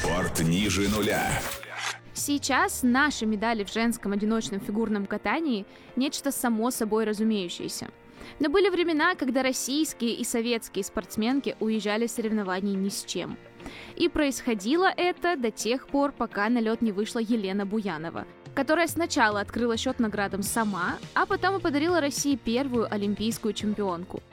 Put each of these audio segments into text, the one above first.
Спорт ниже нуля. Сейчас наши медали в женском одиночном фигурном катании – нечто само собой разумеющееся. Но были времена, когда российские и советские спортсменки уезжали с соревнований ни с чем. И происходило это до тех пор, пока на лед не вышла Елена Буянова, которая сначала открыла счет наградам сама, а потом и подарила России первую олимпийскую чемпионку.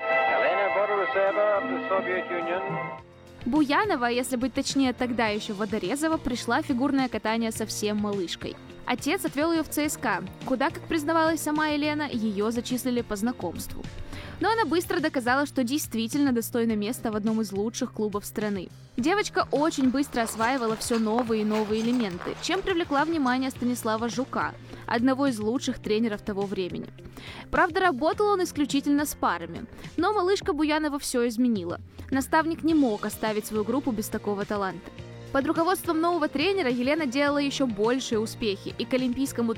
Буянова, если быть точнее тогда еще Водорезова, пришла в фигурное катание совсем малышкой. Отец отвел ее в ЦСКА, куда, как признавалась сама Елена, ее зачислили по знакомству. Но она быстро доказала, что действительно достойна места в одном из лучших клубов страны. Девочка очень быстро осваивала все новые и новые элементы, чем привлекла внимание Станислава Жука, одного из лучших тренеров того времени. Правда, работал он исключительно с парами, но малышка Буянова все изменила. Наставник не мог оставить свою группу без такого таланта. Под руководством нового тренера Елена делала еще большие успехи и к олимпийскому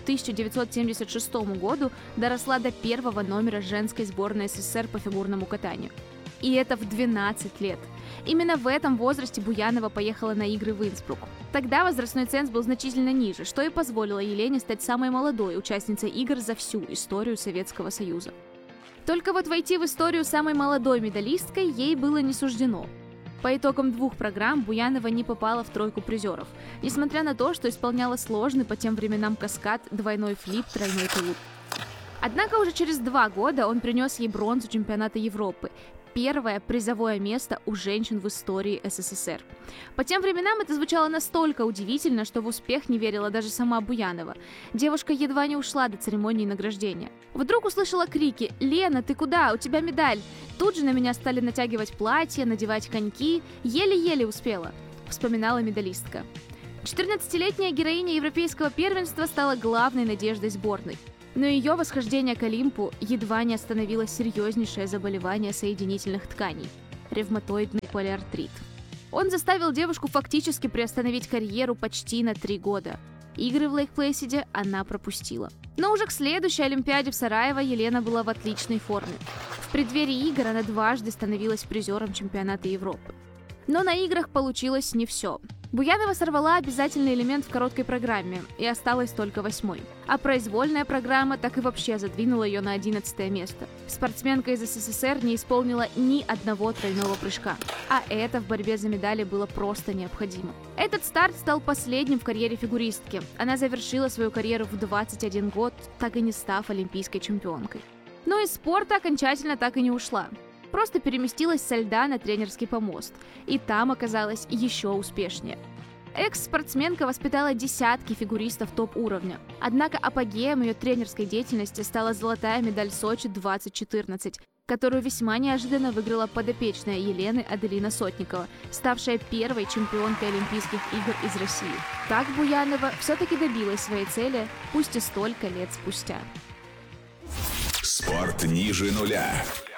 1976 году доросла до первого номера женской сборной СССР по фигурному катанию. И это в 12 лет. Именно в этом возрасте Буянова поехала на игры в Инсбрук. Тогда возрастной ценз был значительно ниже, что и позволило Елене стать самой молодой участницей игр за всю историю Советского Союза. Только вот войти в историю самой молодой медалисткой ей было не суждено. По итогам 2 программ Буянова не попала в тройку призеров, несмотря на то, что исполняла сложный по тем временам каскад, двойной флип, тройной тулуп. Однако уже через 2 года он принес ей бронзу чемпионата Европы, первое призовое место у женщин в истории СССР. По тем временам это звучало настолько удивительно, что в успех не верила даже сама Буянова. Девушка едва не ушла до церемонии награждения. Вдруг услышала крики: «Лена, ты куда? У тебя медаль!» Тут же на меня стали натягивать платья, надевать коньки. Еле-еле успела, вспоминала медалистка. 14-летняя героиня европейского первенства стала главной надеждой сборной. Но ее восхождение к Олимпу едва не остановило серьезнейшее заболевание соединительных тканей – ревматоидный полиартрит. Он заставил девушку фактически приостановить карьеру почти на 3 года. Игры в Лейк-Плэйсиде она пропустила. Но уже к следующей Олимпиаде в Сараево Елена была в отличной форме. В преддверии игр она дважды становилась призером чемпионата Европы. Но на играх получилось не все. Буянова сорвала обязательный элемент в короткой программе и осталась только 8-й. А произвольная программа так и вообще задвинула ее на 11-е место. Спортсменка из СССР не исполнила ни одного тройного прыжка. А это в борьбе за медали было просто необходимо. Этот старт стал последним в карьере фигуристки. Она завершила свою карьеру в 21 год, так и не став олимпийской чемпионкой. Но из спорта окончательно так и не ушла. Просто переместилась со льда на тренерский помост, и там оказалась еще успешнее. Экс-спортсменка воспитала десятки фигуристов топ-уровня. Однако апогеем ее тренерской деятельности стала золотая медаль Сочи 2014, которую весьма неожиданно выиграла подопечная Елены Аделина Сотникова, ставшая первой чемпионкой Олимпийских игр из России. Так Буянова все-таки добилась своей цели, пусть и столько лет спустя. Спорт ниже нуля.